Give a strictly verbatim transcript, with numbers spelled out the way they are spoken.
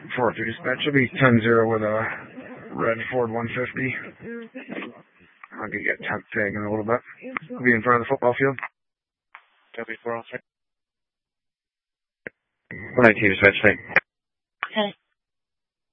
four three dispatch, will be ten zero with a red Ford one fifty. I'll get you a temp tag in a little bit. I'll be in front of the football field. W four oh six. one nineteen dispatch, thank